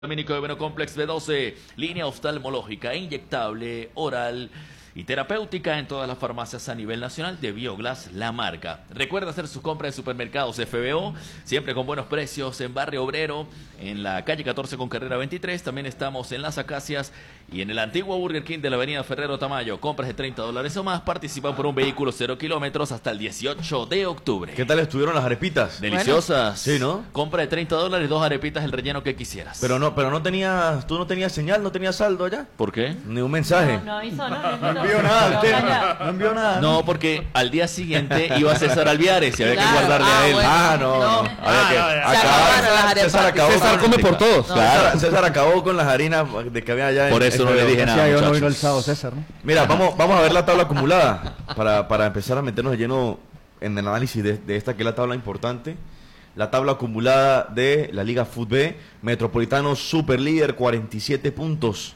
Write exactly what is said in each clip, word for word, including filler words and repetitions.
Dominico de Venocomplex B doce, línea oftalmológica, inyectable, oral y terapéutica en todas las farmacias a nivel nacional de Bioglass, la marca. Recuerda hacer sus compras en supermercados F B O, siempre con buenos precios en Barrio Obrero, en la calle catorce con carrera veintitrés. También estamos en Las Acacias y en el antiguo Burger King de la avenida Ferrero Tamayo. Compras de treinta dólares o más, participan por un vehículo cero kilómetros hasta el dieciocho de octubre. ¿Qué tal estuvieron las arepitas? Deliciosas. Bueno. Sí, ¿no? Compra de treinta dólares, dos arepitas, el relleno que quisieras. Pero no, pero no tenías, tú no tenías señal, no tenías saldo allá. ¿Por qué? Ni un mensaje. No, no avisó, no, No envió nada, usted, no, no envió nada. No, porque al día siguiente iba César Alviares y había Claro. que guardarle Ah, a él. bueno. Ah, no, no. No. Había que- Se acababa- acabaron las arepas. César acabó César con- come por todos. No. César, César acabó con las harinas de que había allá. en- Por eso en no le F B O. dije nada, Sí, yo no muchachos. vino el sábado César, ¿no? Mira, vamos, vamos a ver la tabla acumulada para, para empezar a meternos de lleno en el análisis de, de esta que es la tabla importante. La tabla acumulada de la Liga Fútbol. Metropolitano super líder, cuarenta y siete puntos.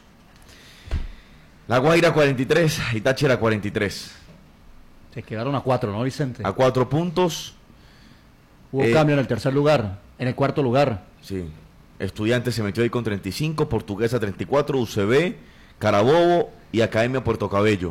La Guaira cuarenta y tres y Táchira cuarenta y tres. Se quedaron a cuatro, ¿no, Vicente? A cuatro puntos. Hubo eh, cambio en el tercer lugar, en el cuarto lugar. Sí. Estudiantes se metió ahí con treinta y cinco, Portuguesa treinta y cuatro, U C B, Carabobo y Academia Puerto Cabello.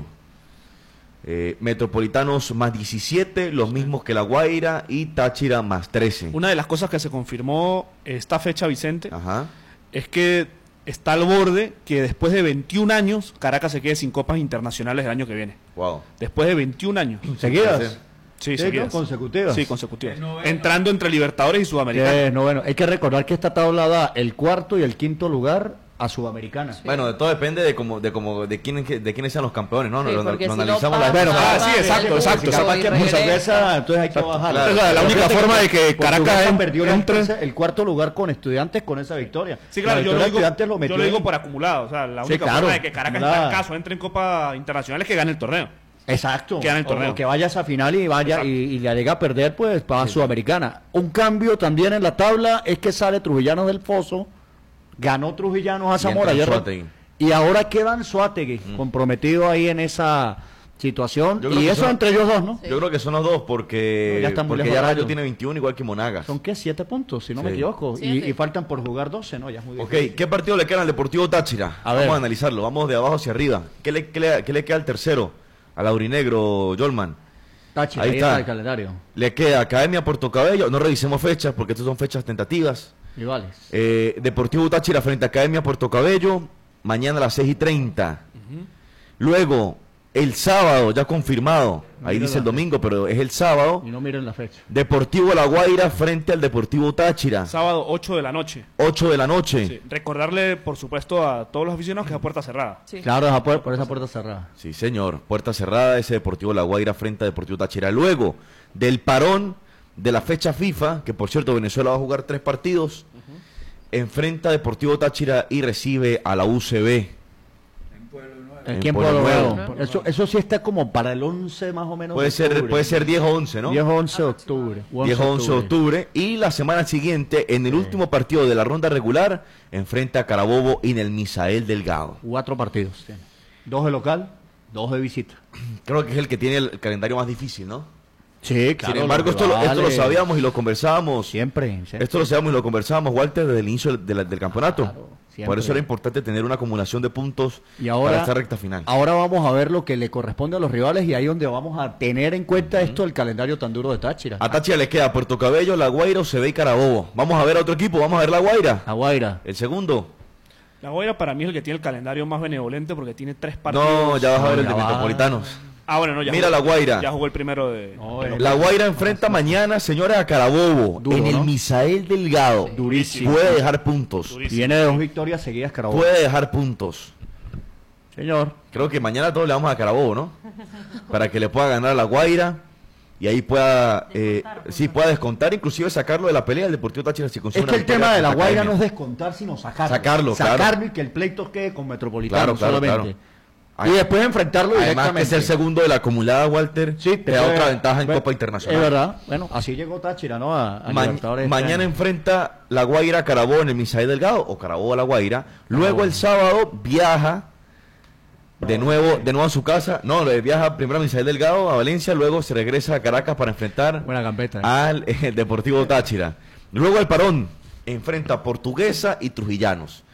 Eh, Metropolitanos más diecisiete, los mismos que La Guaira, y Táchira más trece. Una de las cosas que se confirmó esta fecha, Vicente, Ajá. es que está al borde que después de veintiún años Caracas se quede sin copas internacionales el año que viene. Wow. Después de veintiún años. ¿Seguidas? Sí, Sí, seguidas. ¿no? ¿Consecutivas? Sí, consecutivas. Entrando entre Libertadores y Sudamericana. Sí, no, bueno, hay que recordar que esta tabla da el cuarto y el quinto lugar a Sudamericana. Bueno, de todo depende de cómo, de cómo, de quiénes, de quiénes sean los campeones, ¿no? Sí, lo, lo porque si no analizamos pasa la Bueno, nada, ah, sí, exacto, exacto, Si exacto. capaz que Y por regresa. cerveza, entonces hay que bajar. Claro. O sea, la única forma de que Caracas Caracas perdió el, entre- tercer- el cuarto lugar con Estudiantes con esa victoria. Sí, claro, La yo lo, victoria de digo, Estudiantes lo yo metió lo digo en- por acumulado. O sea, la Sí, única claro. forma de que Caracas, en Nada. tal caso, entre en Copa Internacional es que gane el torneo. Exacto. Queda en el O- torneo. o que vaya a esa final y vaya y, y le llega a perder, pues para Sí, sí. Sudamericana. Un cambio también en la tabla es que sale Trujillano del Foso, ganó Trujillanos a Y Zamora entra ayer, Anzoátegui. y ahora queda Anzoátegui comprometido ahí en esa situación, Yo creo y que eso son- entre ellos dos, ¿no? Sí. Yo creo que son los dos porque, No, ya están muy porque lejos ya de Rayo Rayo. tiene veintiuno igual que Monagas. ¿Son qué? Siete puntos, si no me Sí. equivoco. Y, Siete. y faltan por jugar doce, ¿no? Ya es muy Ok, difícil. ¿qué partido le queda al Deportivo Táchira? A Vamos ver. a analizarlo, vamos de abajo hacia arriba. ¿Qué le, qué le, qué le queda al tercero? Al aurinegro, Jolman. Táchira, ahí ahí, está. está. el calendario. Le queda Academia Puerto Cabello, no revisemos fechas porque estas son fechas tentativas. Rivales. Eh, Deportivo Táchira frente a Academia Puerto Cabello, mañana a las seis y treinta. Luego, el sábado, ya confirmado, No ahí miro dice el la domingo, pero es el sábado. Y no miren la fecha. Deportivo La Guaira frente al Deportivo Táchira, Sábado ocho de la noche. ocho de la noche. Sí. Recordarle, por supuesto, a todos los aficionados que es a puerta cerrada. Sí. Claro, esa puer- por esa puerta cerrada. Sí, señor. Puerta cerrada, ese Deportivo La Guaira frente a Deportivo Táchira. Luego del parón de la fecha FIFA, que por cierto Venezuela va a jugar tres partidos, enfrenta a Deportivo Táchira y recibe a la U C B. El En tiempo Pueblo lo Nuevo. veo. Eso, eso sí está como para el once más o menos. Puede de ser, octubre. puede ser diez o once, ¿no? diez o once de octubre. diez o once de octubre. Y la semana siguiente, en el Sí. último partido de la ronda regular, enfrenta a Carabobo y en el Misael Delgado. Cuatro partidos tiene. Dos de local, dos de visita. Creo que es el que tiene el calendario más difícil, ¿no? Sí, Sin embargo, esto, lo- esto lo sabíamos y lo conversábamos. Siempre. siempre. Esto lo sabíamos y lo conversábamos, Walter, desde el inicio del, del- del campeonato. Claro, siempre. Por eso era importante tener una acumulación de puntos Y ahora, para esta recta final. ahora vamos a ver lo que le corresponde a los rivales y ahí donde vamos a tener en cuenta esto del calendario tan duro de Táchira. A Táchira le queda Puerto Cabello, La Guaira, U C B y Carabobo. Vamos a ver a otro equipo, vamos a ver La Guaira. Aguaira. El segundo. La Guaira para mí es el que tiene el calendario más benevolente porque tiene tres partidos. No, ya vas a No, ver el ya de va. Metropolitanos. Ah, bueno, no, ya Mira jugó- La Guaira. Ya jugó el primero de... No, de eh, los- La Guaira enfrenta mañana, señores, a Carabobo. Duro, en el ¿no? Misael Delgado. Durísimo. Puede dejar puntos. Durísimo. Viene de dos victorias seguidas, Carabobo. Puede dejar puntos. Señor. Creo que mañana todos le vamos a Carabobo, ¿no? Para que le pueda ganar a La Guaira y ahí pueda, eh, sí, pueda descontar, inclusive sacarlo de la pelea del Deportivo Táchira si consigue Es una que el victoria tema de la contra Guaira Academia. no es descontar, sino sacarlo. Sacarlo, claro. Sacarlo y que el pleito quede con Metropolitano Claro, claro, solamente. claro. Ay, Y después enfrentarlo Además que directamente. ser segundo de la acumulada, Walter, Sí, te da puede- otra ventaja en bueno, Copa Internacional. Es verdad. Bueno, así llegó Táchira, ¿no? A, a Ma- Libertadores este mañana año. enfrenta La Guaira a Carabobo en el Misael Delgado o Carabobo a La Guaira. Luego el sábado viaja de nuevo, de nuevo a su casa. No, le viaja primero a Misael Delgado, a Valencia, luego se regresa a Caracas para enfrentar Buena gambeta. ¿eh? al eh, Deportivo Táchira. Luego el parón. enfrenta a Portuguesa y Trujillanos.